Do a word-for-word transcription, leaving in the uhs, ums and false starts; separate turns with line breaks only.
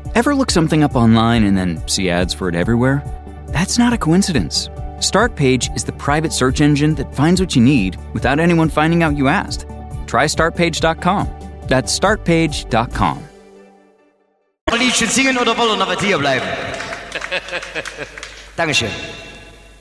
Ever look something up online and then see ads for it everywhere? That's not a coincidence. Startpage is the private search engine that finds what you need without anyone finding out you asked. Try startpage dot com. That's startpage dot com.
Liedchen singen oder wollen wir hier bleiben? Dankeschön.